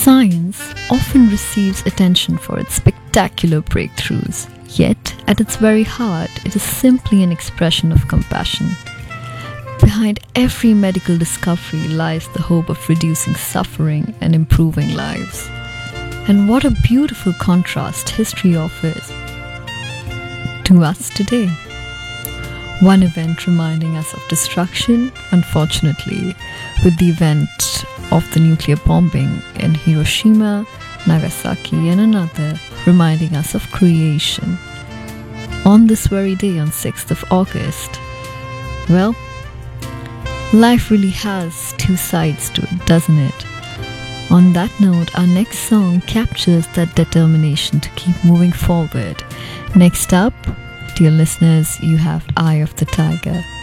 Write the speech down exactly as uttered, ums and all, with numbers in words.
Science often receives attention for its spectacular breakthroughs, yet at its very heart, it is simply an expression of compassion. Behind every medical discovery lies the hope of reducing suffering and improving lives. And what a beautiful contrast history offers to us today. One event reminding us of destruction, unfortunately, with the event of the nuclear bombing in Hiroshima, Nagasaki, and another reminding us of creation. On this very day, on sixth of August, well, life really has two sides to it, doesn't it? On that note, our next song captures that determination to keep moving forward. Next up, dear listeners, you have Eye of the Tiger.